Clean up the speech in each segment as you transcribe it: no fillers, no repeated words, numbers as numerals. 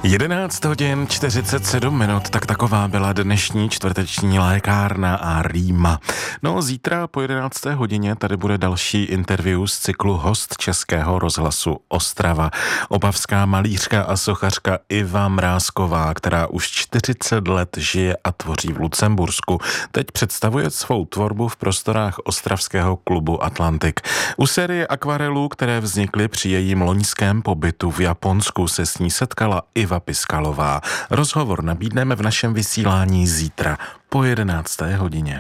11 hodin 47 minut, tak taková byla dnešní čtvrteční lékárna a Rýma. No, zítra po 11. hodině tady bude další interview z cyklu Host Českého rozhlasu Ostrava. Opavská malířka a sochařka Iva Mrázková, která už 40 let žije a tvoří v Lucembursku, teď představuje svou tvorbu v prostorách ostravského klubu Atlantik. U série akvarelů, které vznikly při jejím loňském pobytu v Japonsku, se s ní setkala Iva Piskalová. Rozhovor nabídneme v našem vysílání zítra po 11. hodině.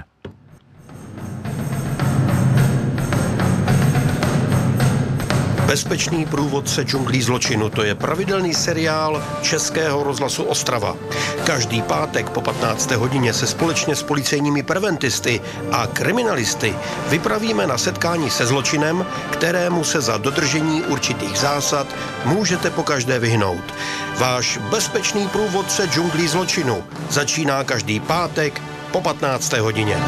Bezpečný průvodce džunglí zločinu, to je pravidelný seriál Českého rozhlasu Ostrava. Každý pátek po 15. hodině se společně s policejními preventisty a kriminalisty vypravíme na setkání se zločinem, kterému se za dodržení určitých zásad můžete pokaždé vyhnout. Váš bezpečný průvodce džunglí zločinu začíná každý pátek po 15. hodině.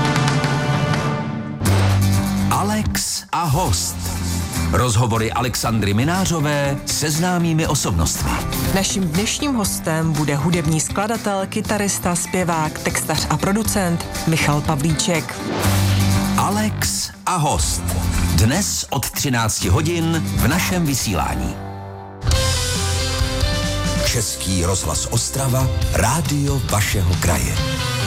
Alex a host. Rozhovory Alexandry Minářové se známými osobnostmi. Naším dnešním hostem bude hudební skladatel, kytarista, zpěvák, textař a producent Michal Pavlíček. Alex a host. Dnes od 13 hodin v našem vysílání. Český rozhlas Ostrava, rádio vašeho kraje.